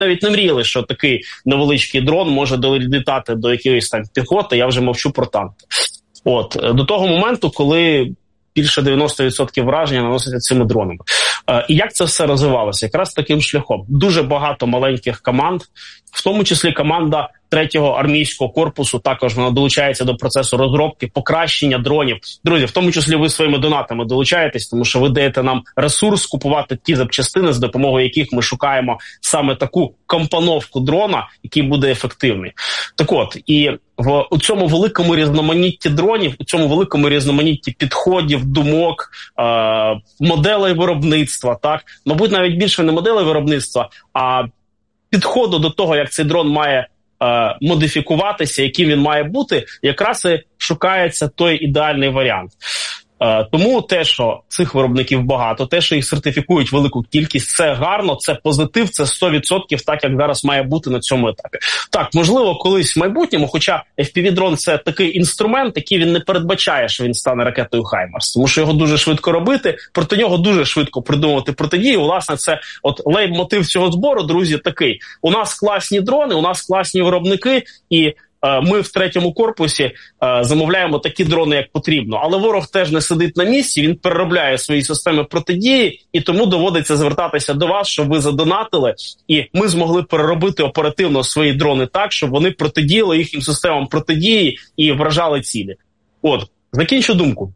навіть не мріяли, що такий невеличкий дрон може долітати до якоїсь там піхоти, я вже мовчу про танки. До того моменту, коли більше 90% враження наноситься цими дронами. І як це все розвивалося? Якраз таким шляхом. Дуже багато маленьких команд, в тому числі команда 3-го армійського корпусу, також вона долучається до процесу розробки, покращення дронів. Друзі, в тому числі ви своїми донатами долучаєтесь, тому що ви даєте нам ресурс купувати ті запчастини, з допомогою яких ми шукаємо саме таку компоновку дрона, який буде ефективний. Так от, і у цьому великому різноманітті дронів, у цьому великому різноманітті підходів, думок, моделей виробництва, так, мабуть, навіть більше не моделей виробництва, а підходу до того, як цей дрон має модифікуватися, яким він має бути, якраз і шукається той ідеальний варіант. Тому те, що цих виробників багато, те, що їх сертифікують велику кількість, це гарно, це позитив, це 100% так, як зараз має бути на цьому етапі. Так, можливо, колись в майбутньому, хоча FPV-дрон – це такий інструмент, який він не передбачає, що він стане ракетою «Хаймарс», тому що його дуже швидко робити, проти нього дуже швидко придумувати протидію. Власне, це лейб-мотив цього збору, друзі, такий. У нас класні дрони, у нас класні виробники, і ми в 3-му корпусі замовляємо такі дрони, як потрібно. Але ворог теж не сидить на місці, він переробляє свої системи протидії, і тому доводиться звертатися до вас, щоб ви задонатили, і ми змогли переробити оперативно свої дрони так, щоб вони протидіяли їхнім системам протидії і вражали цілі. Закінчу думку.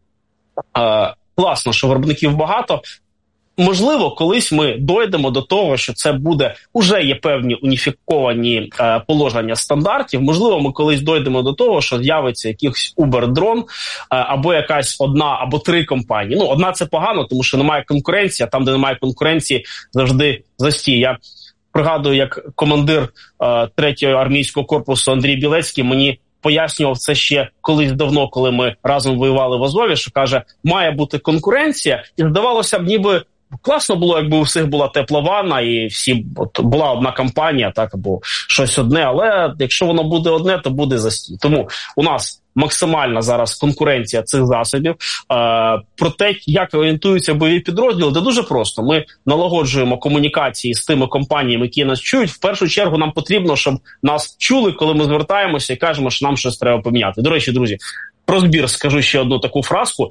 Класно, що виробників багато. Можливо, колись ми дойдемо до того, що це буде, уже є певні уніфіковані положення стандартів. Можливо, ми колись дойдемо до того, що з'явиться якийсь Uber-дрон або якась одна або 3 компанії. Одна – це погано, тому що немає конкуренції, а там, де немає конкуренції, завжди застій. Я пригадую, як командир 3-го армійського корпусу Андрій Білецький мені пояснював це ще колись давно, коли ми разом воювали в Азові, що каже, має бути конкуренція, і здавалося б, ніби класно було, якби у всіх була тепла ванна і всі була одна компанія, так, або щось одне, але якщо воно буде одне, то буде застій. Тому у нас максимальна зараз конкуренція цих засобів. Про те, як орієнтуються бойові підрозділи, це дуже просто. Ми налагоджуємо комунікації з тими компаніями, які нас чують. В першу чергу нам потрібно, щоб нас чули, коли ми звертаємося і кажемо, що нам щось треба поміняти. До речі, друзі, про збір скажу ще одну таку фразку.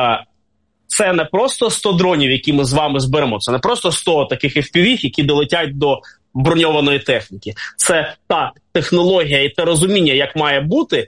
Це не просто 100 дронів, які ми з вами зберемо, це не просто 100 таких FPV, які долетять до броньованої техніки. Це та технологія і те розуміння, як має бути,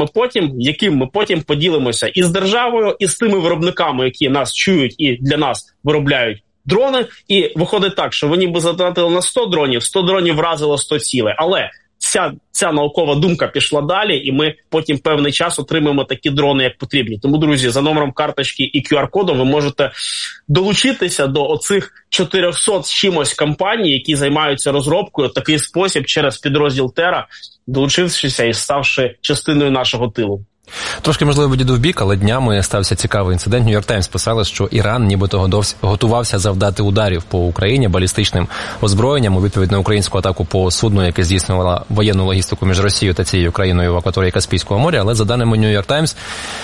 яким ми потім поділимося і з державою, і з тими виробниками, які нас чують і для нас виробляють дрони. І виходить так, що вони б задонатили на 100 дронів вразило 100 цілей. Але ця наукова думка пішла далі, і ми потім певний час отримаємо такі дрони, як потрібні. Тому, друзі, за номером карточки і QR-кодом ви можете долучитися до оцих 400 з чимось компаній, які займаються розробкою в такий спосіб через підрозділ Тера, долучившися і ставши частиною нашого тилу. Трошки, можливо, відійду в бік, але днями стався цікавий інцидент. Нью-Йорк Таймс писали, що Іран нібито готувався завдати ударів по Україні балістичним озброєнням у відповідь на українську атаку по судну, яке здійснювало воєнну логістику між Росією та цією країною в акваторії Каспійського моря. Але, за даними Нью-Йорк Таймс,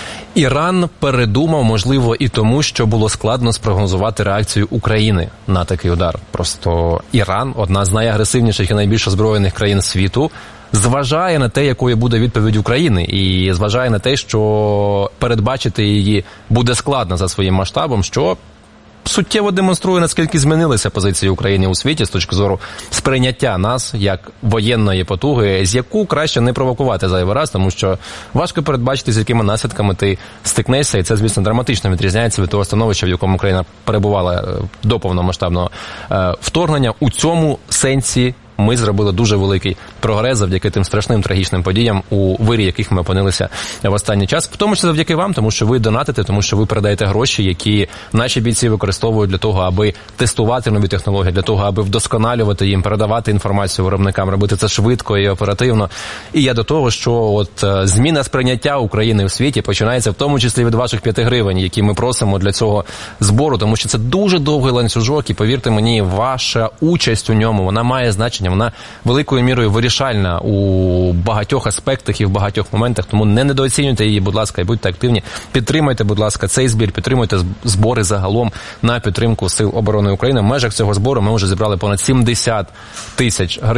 Іран передумав, можливо, і тому, що було складно спрогнозувати реакцію України на такий удар. Просто Іран, одна з найагресивніших і найбільш озброєних країн світу, зважає на те, якою буде відповідь України, і зважає на те, що передбачити її буде складно за своїм масштабом, що суттєво демонструє, наскільки змінилися позиції України у світі з точки зору сприйняття нас як воєнної потуги, з яку краще не провокувати зайвий раз, тому що важко передбачити, з якими наслідками ти стикнешся, і це, звісно, драматично відрізняється від того становища, в якому Україна перебувала до повномасштабного вторгнення. У цьому сенсі ми зробили дуже великий прогрес завдяки тим страшним трагічним подіям, у вирі яких ми опинилися в останній час. В тому числі завдяки вам, тому що ви донатите, тому що ви передаєте гроші, які наші бійці використовують для того, аби тестувати нові технології, для того, аби вдосконалювати їм, передавати інформацію виробникам, робити це швидко і оперативно. І я до того, що зміна сприйняття України в світі починається в тому числі від ваших 5 гривень, які ми просимо для цього збору, тому що це дуже довгий ланцюжок, і повірте мені, ваша участь у ньому, вона має значення. озброєння, вона великою мірою вирішальна у багатьох аспектах і в багатьох моментах, тому не недооцінюйте її, будь ласка, і будьте активні. Підтримайте, будь ласка, цей збір, підтримуйте збори загалом на підтримку Сил оборони України. В межах цього збору ми вже зібрали понад 70 тисяч гривень.